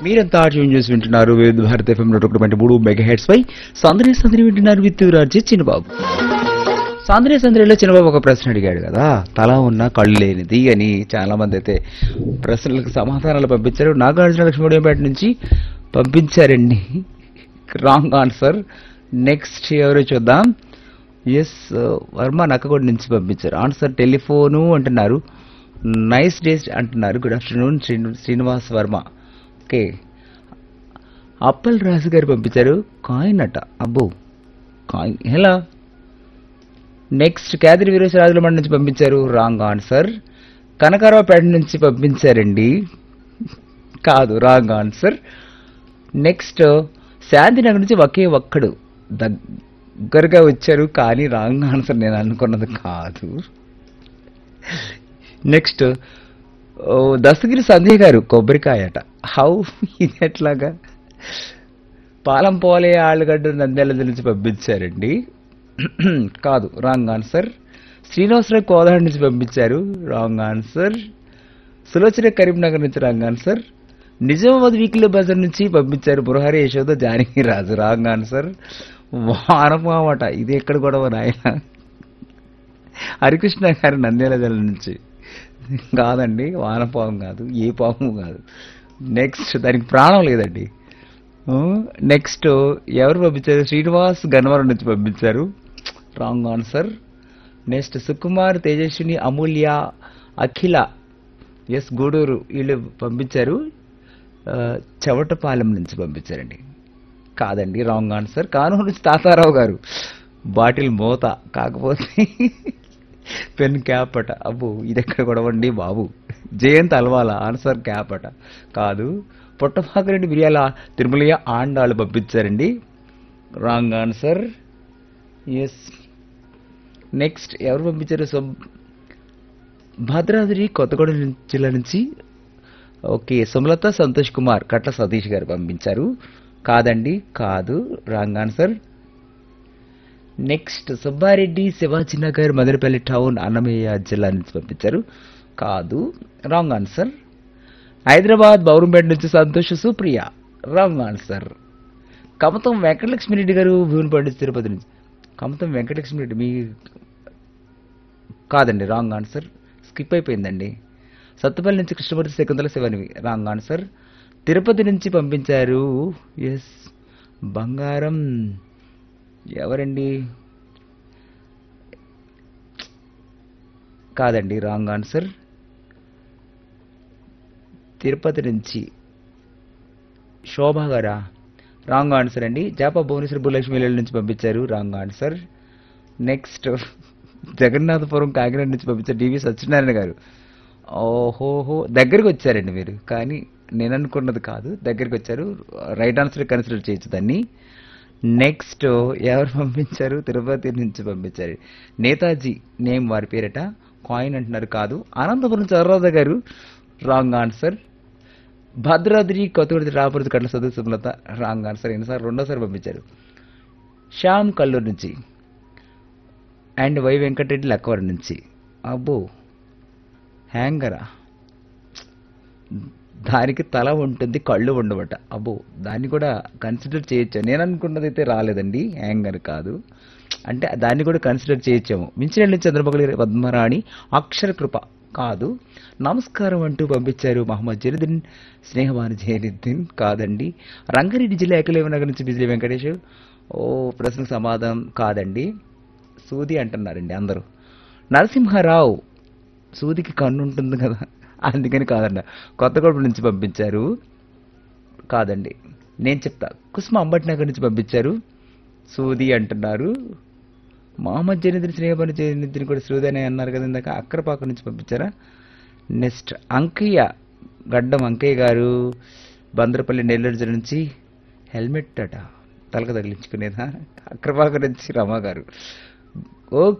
మీరంతా ట్యూన్ చేసి వింటున్నారు వివిధ భారత ఎఫ్ఎం 101.3 మెగా హెడ్స్ పై సందడి సందడి వింటున్నారు విత్ రాజు చిన్నబాబు. సందడి సందడిలో చిన్నబాబు ఒక ప్రశ్న అడిగాడు కదా, తల ఉన్న కళ్ళు లేనిది అని. చాలా మంది అయితే ప్రశ్నలకు సమాధానాలు పంపించారు. నాగార్జున లక్ష్మీపేట నుంచి పంపించారండి రాంగ్ ఆన్సర్. నెక్స్ట్ ఎవరో చూద్దాం. ఎస్ వర్మ నక్కగొండ నుంచి పంపించారు ఆన్సర్ టెలిఫోను అంటున్నారు. నైస్ డేస్ అంటున్నారు. Good afternoon Srinivas Varma. Okay, Appal రాజు గారు పంపించారు కాయిన్ అట. అబ్బో కాయిన్ ఎలా? నెక్స్ట్ కేదరి వీరేశ్వరాజుల మండ నుంచి పంపించారు రాంగ్ ఆన్సర్. కనకారావుపేట నుంచి పంపించారండి, కాదు రాంగ్ ఆన్సర్. నెక్స్ట్ శాంతినగర్ నుంచి ఒకే ఒక్కడు దగ్గరగా వచ్చారు కానీ రాంగ్ ఆన్సర్, నేను అనుకున్నది కాదు. నెక్స్ట్ దస్తగిరి సంధ్య గారు కొబ్బరికాయ అట. హౌ ఇది ఎట్లాగా? పాలం పోలే ఆళ్ళగడ్డ నంద్యాల నుంచి పంపించారండి, కాదు రాంగ్ ఆన్సర్. శ్రీనివాసరావు కోదాడ నుంచి పంపించారు రాంగ్ ఆన్సర్. సులోచన కరీంనగర్ నుంచి wrong answer. Nizamabad weekly Bazar నుంచి పంపించారు బురహరి యశోద జానకి రాజు రాంగ్ ఆన్సర్. వానపామట, ఇది ఎక్కడ గొడవ నాయన. హరికృష్ణ గారు నంద్యాల జిల్లా నుంచి, కాదండి వానపాము కాదు, ఏ పాము కాదు. నెక్స్ట్ దానికి ప్రాణం లేదండి. నెక్స్ట్ ఎవరు పంపించారు? శ్రీనివాస్ గన్నవరం నుంచి పంపించారు wrong answer. Next Sukumar Tejaswini అమూల్య అఖిల ఎస్ గూడూరు వీళ్ళు పంపించారు చవటపాలెం నుంచి పంపించారండి, కాదండి రాంగ్ ఆన్సర్. కానూరు నుంచి తాతారావు గారు బాటిల్ మోత, కాకపోతే పెన్ క్యాప్ అట. అబ్బో ఇది ఎక్కడ గొడవండి బాబు. జయంత్ అల్వాల ఆన్సర్ క్యాప్ అట, కాదు. పొట్టపాకరెడ్డి బిర్యాల తిరుమలయ్య ఆండాళ్ళు పంపించారండి రాంగ్ ఆన్సర్. ఎస్ నెక్స్ట్ ఎవరు పంపించారు? భద్రాద్రి కొత్తగూడెం జిల్లా నుంచి ఓకే సుమలత సంతోష్ కుమార్ కట్ల సతీష్ గారు పంపించారు, కాదండి కాదు wrong answer. Next Subbareddy Shivaji Nagar Madanapalle town Annamayya జిల్లా నుంచి పంపించారు, కాదు రాంగ్ ఆన్సర్. హైదరాబాద్ బౌరంపేట నుంచి సంతోష్ సుప్రియ రాంగ్ ఆన్సర్. కమతం వెంకటలక్ష్మిరెడ్డి గారు భూమిపండి తిరుపతి నుంచి, కమతం వెంకటలక్ష్మిరెడ్డి మీ కాదండి రాంగ్ ఆన్సర్, స్కిప్ అయిపోయిందండి. సత్తుపల్లి నుంచి కృష్ణమూర్తి శకుంతల శివనివి రాంగ్ ఆన్సర్. తిరుపతి నుంచి పంపించారు ఎస్ బంగారం ఎవరండి, కాదండి రాంగ్ ఆన్సర్. తిరుపతి నుంచి శోభా గారా రాంగ్ ఆన్సర్ అండి. జాప భువనేశ్వర భూలక్ష్మి నుంచి పంపించారు wrong answer. Next Jagannathapuram Kakinada నుంచి పంపించారు డివి సత్యనారాయణ గారు. ఓహోహో దగ్గరికి వచ్చారండి మీరు, కానీ నేను అనుకున్నది కాదు, దగ్గరికి వచ్చారు. రైట్ ఆన్సర్ కన్సిడర్ చేయొచ్చు దాన్ని. నెక్స్ట్ ఎవరు పంపించారు? తిరుపతి నుంచి పంపించారు నేతాజీ నేమ్ వారి పేరట, కాయిన్ అంటున్నారు, కాదు. అనంతపురం చర్రాజ గారు రాంగ్ ఆన్సర్. భద్రాద్రి కొత్తగూడ రాపురతి కట్ల సదువు సుమలత రాంగ్ ఆన్సర్. ఎన్నిసార్లు? రెండోసారి పంపించారు. శ్యామ్ కల్లూరు నుంచి అండ్ వై వెంకటరెడ్డి లక్కవరం నుంచి. అబ్బో హ్యాంగరా, దానికి తల ఉంటుంది కళ్ళు ఉండవట. అబ్బో దాన్ని కూడా కన్సిడర్ చేయొచ్చు. నేను అనుకున్నది అయితే రాలేదండి, హ్యాంగర్ కాదు. అంటే దాన్ని కూడా కన్సిడర్ చేయొచ్చాము. మించినల్లి చంద్రబాబు పద్మరాణి అక్షర కృప, కాదు. నమస్కారం అంటూ పంపించారు మహమ్మద్ జరీద్దీన్ స్నేహవాని జైనుద్దీన్, కాదండి. రంగారెడ్డి జిల్లా ఏకలేవనగర్ నుంచి బిజిలీ వెంకటేష్ ఓ ప్రశ్నకు సమాధానం కాదండి. సూది అంటున్నారండి అందరూ. నరసింహారావు సూదికి కన్ను ఉంటుంది కదా అందుకని కాదండ. కొత్తగూడ నుంచి పంపించారు, కాదండి. నేను చెప్తా, కుసుమ అంబట్నగర్ నుంచి పంపించారు సూది అంటున్నారు. మహమ్మద్ జైనుద్దీన్ స్నేహవాని జైనుద్దీన్ కూడా సూది అనే అన్నారు కదా ఇందాక. అక్కరపాక నుంచి పంపించారా. నెక్స్ట్ అంకయ్య గడ్డం అంకయ్య గారు బంద్రపల్లి నెల్లూరు జిల్లా నుంచి హెల్మెట్ అట తలకు తగిలించుకునేదా. అక్కరపాక నుంచి రమా గారు. ఓ